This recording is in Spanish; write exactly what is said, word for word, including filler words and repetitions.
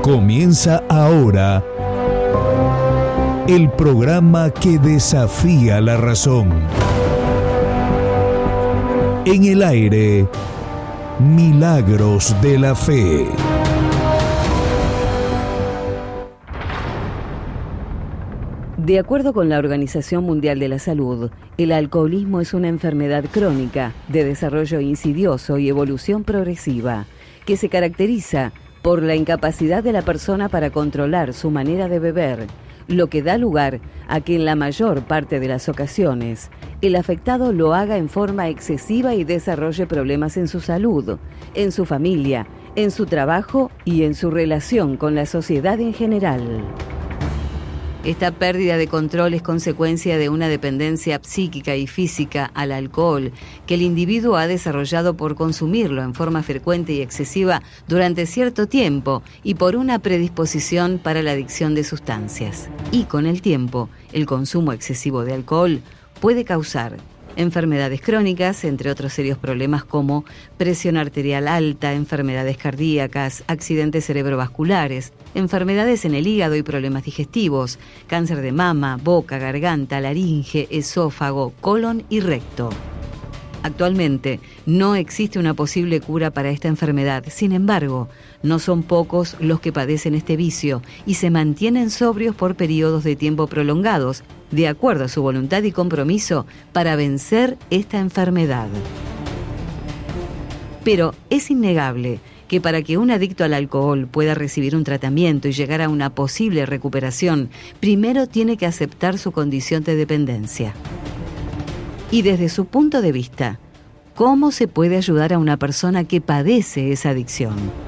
Comienza ahora el programa que desafía la razón. En el aire, Milagros de la Fe. De acuerdo con la Organización Mundial de la Salud, el alcoholismo es una enfermedad crónica de desarrollo insidioso y evolución progresiva, que se caracteriza por la incapacidad de la persona para controlar su manera de beber, lo que da lugar a que en la mayor parte de las ocasiones el afectado lo haga en forma excesiva y desarrolle problemas en su salud, en su familia, en su trabajo y en su relación con la sociedad en general. Esta pérdida de control es consecuencia de una dependencia psíquica y física al alcohol que el individuo ha desarrollado por consumirlo en forma frecuente y excesiva durante cierto tiempo y por una predisposición para la adicción de sustancias. Y con el tiempo, el consumo excesivo de alcohol puede causar enfermedades crónicas, entre otros serios problemas como presión arterial alta, enfermedades cardíacas, accidentes cerebrovasculares, enfermedades en el hígado y problemas digestivos, cáncer de mama, boca, garganta, laringe, esófago, colon y recto. Actualmente no existe una posible cura para esta enfermedad. Sin embargo, no son pocos los que padecen este vicio y se mantienen sobrios por periodos de tiempo prolongados, de acuerdo a su voluntad y compromiso para vencer esta enfermedad. Pero es innegable que para que un adicto al alcohol pueda recibir un tratamiento y llegar a una posible recuperación, primero tiene que aceptar su condición de dependencia. Y desde su punto de vista, ¿cómo se puede ayudar a una persona que padece esa adicción?